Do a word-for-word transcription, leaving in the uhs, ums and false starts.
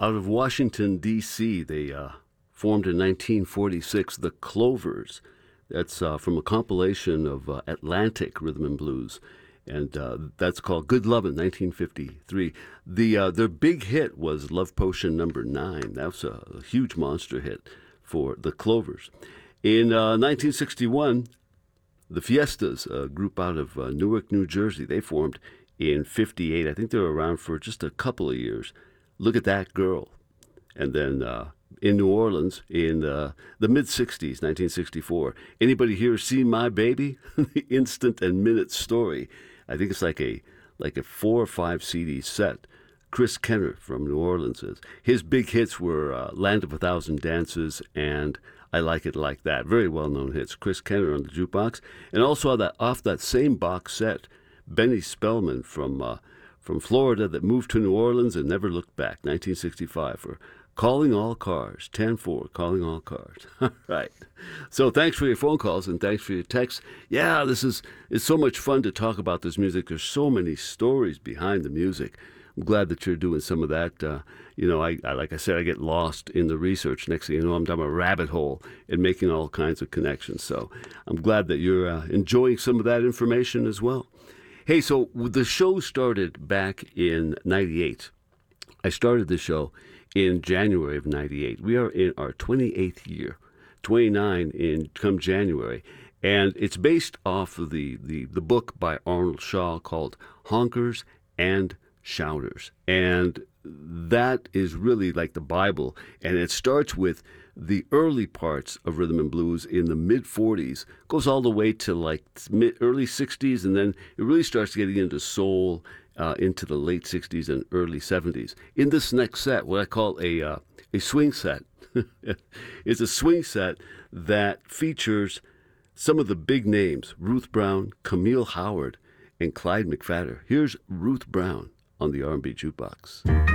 out of Washington, D C They uh, formed in nineteen forty-six the Clovers. That's uh, from a compilation of uh, Atlantic rhythm and blues, and uh, that's called Good Lovin', nineteen fifty-three. The uh, their big hit was Love Potion Number Nine. That was a, a huge monster hit for the Clovers. In uh, nineteen sixty-one, the Fiestas, a group out of uh, Newark, New Jersey, they formed in fifty-eight. I think they were around for just a couple of years. Look at That Girl. And then uh, in New Orleans in uh, the mid-sixties, nineteen sixty-four. Anybody here see My Baby? The Instant and Minute Story. I think it's like a like a four or five C D set. Chris Kenner from New Orleans is. His big hits were uh, Land of a Thousand Dances and I Like It Like That. Very well-known hits. Chris Kenner on the jukebox. And also off that, off that same box set, Benny Spellman from uh, from Florida that moved to New Orleans and never looked back, nineteen sixty-five, for Calling All Cars, ten four, Calling All Cars. All right. So thanks for your phone calls and thanks for your texts. Yeah, this is it's so much fun to talk about this music. There's so many stories behind the music. I'm glad that you're doing some of that. Uh, you know, I, I like I said, I get lost in the research. Next thing you know, I'm down a rabbit hole and making all kinds of connections. So I'm glad that you're uh, enjoying some of that information as well. Hey, so the show started back in ninety-eight. I started the show in January of ninety-eight. We are in our twenty-eighth year, twenty-nine in come January. And it's based off of the, the, the book by Arnold Shaw called Honkers and Shouters. And that is really like the Bible. And it starts with the early parts of rhythm and blues in the mid forties, goes all the way to like mid, early sixties, and then it really starts getting into soul uh, into the late sixties and early seventies. In this next set, what I call a uh, a swing set, it's a swing set that features some of the big names: Ruth Brown, Camille Howard, and Clyde McPhatter. Here's Ruth Brown on the R and B Jukebox.